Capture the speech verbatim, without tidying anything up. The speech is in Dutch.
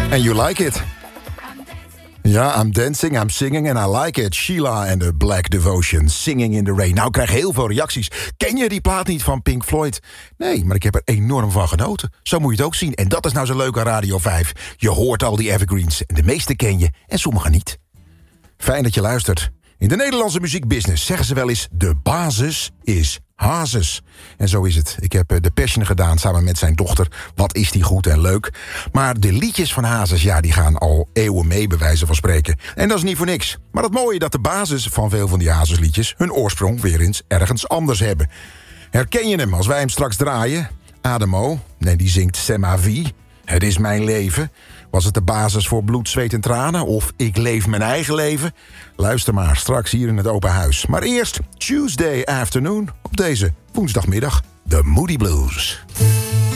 And you like it. Ja, I'm dancing, I'm singing and I like it. Sheila en de Black Devotion, Singing in the Rain. Nou, ik krijg heel veel reacties. Ken je die plaat niet van Pink Floyd? Nee, maar ik heb er enorm van genoten. Zo moet je het ook zien. En dat is nou zo leuk aan Radio vijf. Je hoort al die evergreens. En de meeste ken je en sommige niet. Fijn dat je luistert. In de Nederlandse muziekbusiness zeggen ze wel eens... de basis is Hazes. En zo is het. Ik heb The Passion gedaan samen met zijn dochter. Wat is die goed en leuk. Maar de liedjes van Hazes, ja, die gaan al eeuwen mee, bij wijze van spreken. En dat is niet voor niks. Maar het mooie dat de basis van veel van die Hazesliedjes... hun oorsprong weer eens ergens anders hebben. Herken je hem als wij hem straks draaien? Ademo, nee, die zingt C'est ma vie. Het is mijn leven. Was het de basis voor bloed, zweet en tranen? Of ik leef mijn eigen leven? Luister maar, straks hier in het open huis. Maar eerst Tuesday Afternoon op deze woensdagmiddag. De Moody Blues.